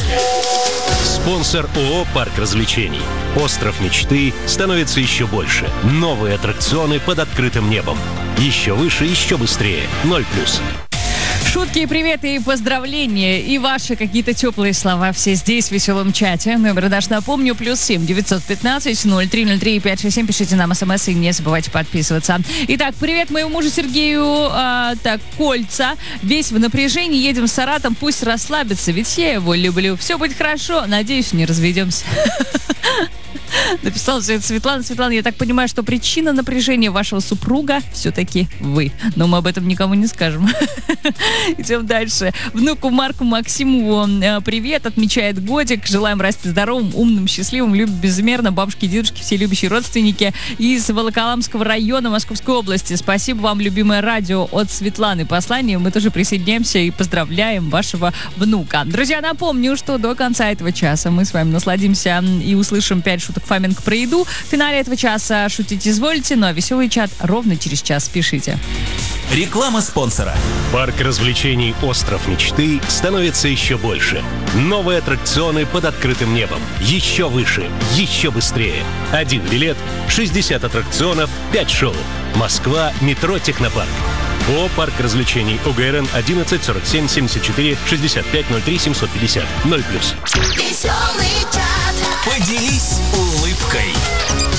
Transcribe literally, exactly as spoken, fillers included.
Спонсор ООО «Парк развлечений». Остров мечты становится еще больше. Новые аттракционы под открытым небом. Еще выше, еще быстрее. ноль плюс. Шутки, приветы и поздравления, и ваши какие-то теплые слова все здесь, в веселом чате. Номер наш, напомню, плюс семь девятьсот пятнадцать ноль три ноль три пять шесть семь. Пишите нам смс и не забывайте подписываться. Итак, привет моему мужу Сергею. А, так, кольца. Весь в напряжении, едем с Саратом, пусть расслабится, ведь я его люблю. Все будет хорошо, надеюсь, не разведемся. Написала все это Светлана. Светлана, я так понимаю, что причина напряжения вашего супруга все-таки вы. Но мы об этом никому не скажем. Идем дальше. Внуку Марку Максиму привет. Отмечает годик. Желаем расти здоровым, умным, счастливым, любим безмерно. Бабушки, дедушки, все любящие родственники из Волоколамского района Московской области. Спасибо вам, любимое радио от Светланы. Послание. Мы тоже присоединяемся и поздравляем вашего внука. Друзья, напомню, что до конца этого часа мы с вами насладимся и услышим пять шуток Фоменко про еду. В финале этого часа шутить изволите, но веселый чат ровно через час пишите. Реклама спонсора. Парк развлечений «Остров мечты» становится еще больше. Новые аттракционы под открытым небом. Еще выше, еще быстрее. Один билет, шестьдесят аттракционов, пять шоу. Москва, метро Технопарк. ООО «Парк развлечений». ОГРН одиннадцать сорок семь семьдесят четыре шестьдесят пять ноль три семьсот пятьдесят. ноль плюс. Поделись улыбкой.